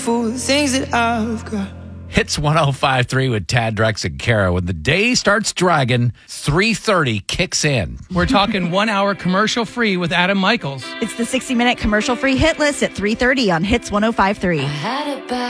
for the things that I've got. Hits 105.3 with Tad, Drex, and Kara. When the day starts dragging, 3:30 kicks in. We're talking 1 hour commercial free with Adam Michaels. It's the 60-minute commercial-free hit list at 3:30 on Hits 105.3. Had it back.